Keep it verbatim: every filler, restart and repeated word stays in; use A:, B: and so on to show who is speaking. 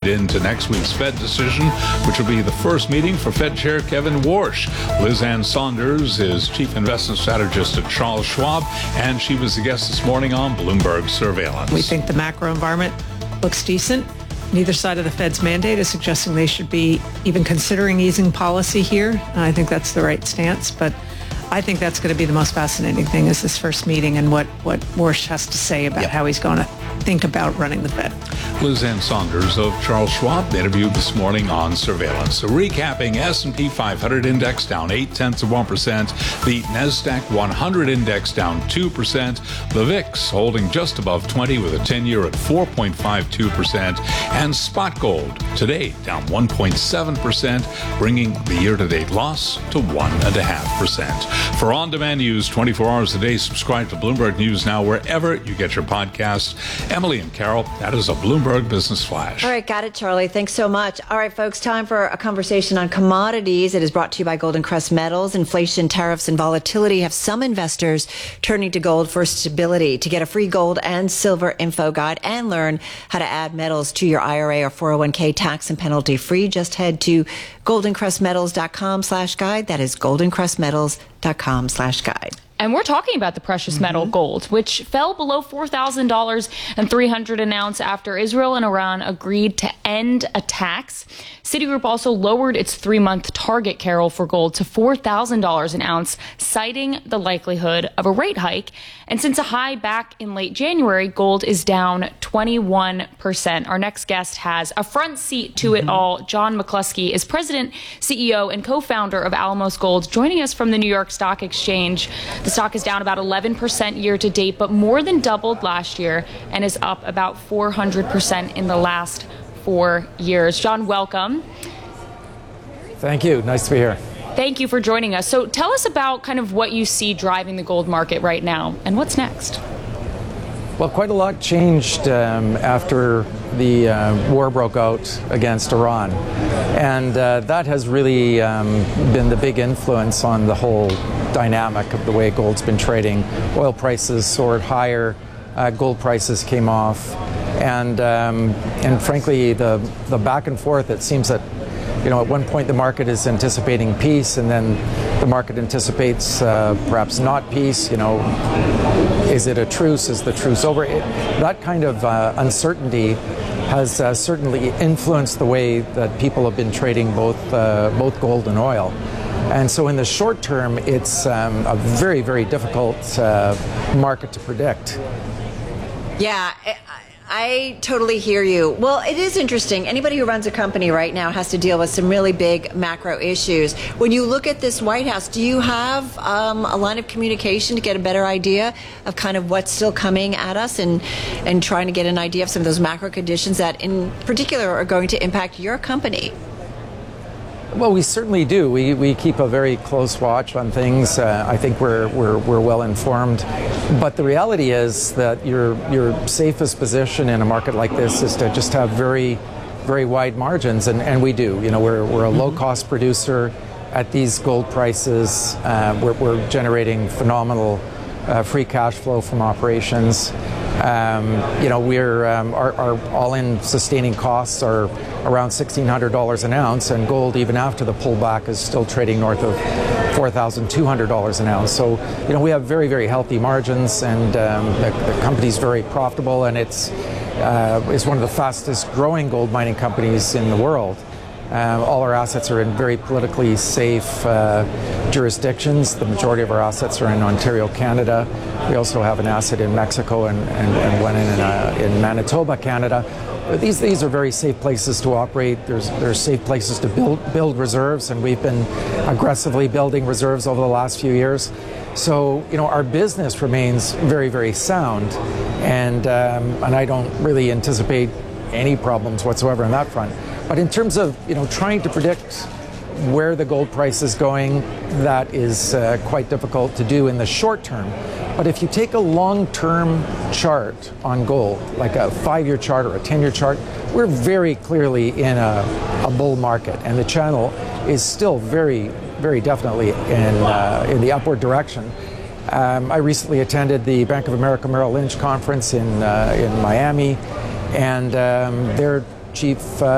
A: into next week's Fed decision, which will be the first meeting for Fed Chair Kevin Warsh. Liz Ann Saunders is Chief Investment Strategist at Charles Schwab, and she was the guest this morning on Bloomberg Surveillance.
B: We think the macro environment looks decent. Neither side of the Fed's mandate is suggesting they should be even considering easing policy here. And I think that's the right stance, but I think that's going to be the most fascinating thing is this first meeting and what, what Warsh has to say about yep. how he's going to think about running the Fed.
A: Liz Ann Saunders of Charles Schwab interviewed this morning on Surveillance. So recapping, S and P five hundred index down eight tenths of one percent. The NASDAQ one hundred index down two percent. The V I X holding just above twenty with a ten-year at four point five two percent. And spot gold today down one point seven percent, bringing the year-to-date loss to one point five percent. For on-demand news twenty-four hours a day, subscribe to Bloomberg News Now wherever you get your podcasts. Emily and Carol, that is a Bloomberg Business Flash.
C: All right, got it, Charlie. Thanks so much. All right, folks, time for a conversation on commodities. It is brought to you by Golden Crest Metals. Inflation, tariffs, and volatility have some investors turning to gold for stability. To get a free gold and silver info guide and learn how to add metals to your I R A or four oh one k tax and penalty free, just head to goldencrestmetals.com slash guide. That is goldencrestmetals.com slash guide.
D: And we're talking about the precious mm-hmm. metal gold, which fell below four thousand dollars and three hundred dollars an ounce after Israel and Iran agreed to end attacks. Citigroup also lowered its three-month target, Carol, for gold to four thousand dollars an ounce, citing the likelihood of a rate hike. And since a high back in late January, gold is down twenty-one percent. Our next guest has a front seat to mm-hmm. it all. John McCluskey is president, C E O, and co-founder of Alamos Gold, joining us from the New York Stock Exchange. The stock is down about eleven percent year to date, but more than doubled last year and is up about four hundred percent in the last four years. John, welcome.
E: Thank you. Nice to be here.
D: Thank you for joining us. So tell us about kind of what you see driving the gold market right now and what's next.
E: Well, quite a lot changed um, after the uh, war broke out against Iran. And uh, that has really um, been the big influence on the whole dynamic of the way gold's been trading. Oil prices soared higher, uh, gold prices came off. And um, and frankly, the, the back and forth, it seems that, you know, at one point the market is anticipating peace, and then the market anticipates uh, perhaps not peace. You know, is it a truce? Is the truce over? It, that kind of uh, uncertainty has uh, certainly influenced the way that people have been trading both uh, both gold and oil. And so in the short term, it's um, a very, very difficult uh, market to predict.
C: Yeah. I- I totally hear you. Well, it is interesting. Anybody who runs a company right now has to deal with some really big macro issues. When you look at this White House, do you have um, a line of communication to get a better idea of kind of what's still coming at us and, and trying to get an idea of some of those macro conditions that in particular are going to impact your company?
E: Well, we certainly do. We we keep a very close watch on things. Uh, I think we're we're we're well informed. But the reality is that your your safest position in a market like this is to just have very very wide margins, and, and we do. You know, we're we're a low cost producer at these gold prices. Uh, we're we're generating phenomenal uh, free cash flow from operations. Um, you know, we're um, our, our all-in sustaining costs are around sixteen hundred dollars an ounce, and gold, even after the pullback, is still trading north of four thousand two hundred dollars an ounce. So, you know, we have very, very healthy margins, and um, the, the company's very profitable, and it's uh, it's one of the fastest growing gold mining companies in the world. Um, all our assets are in very politically safe uh, jurisdictions. The majority of our assets are in Ontario, Canada. We also have an asset in Mexico and, and, and one in, uh, in Manitoba, Canada. These these are very safe places to operate. There's there's safe places to build build reserves, and we've been aggressively building reserves over the last few years. So, you know, our business remains very, very sound, and um, and I don't really anticipate any problems whatsoever on that front. But in terms of, you know, trying to predict where the gold price is going, that is uh, quite difficult to do in the short term. But if you take a long-term chart on gold, like a five-year chart or a ten-year chart, we're very clearly in a, a bull market, and the channel is still very, very definitely in uh, in the upward direction. Um, I recently attended the Bank of America Merrill Lynch conference in uh, in Miami, and um, their chief uh,